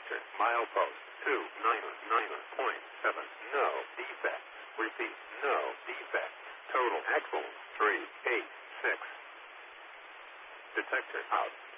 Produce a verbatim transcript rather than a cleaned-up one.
Detector. Milepost two nine nine point seven. No defect. Repeat. No defect. Total axle three eight six. Detector out.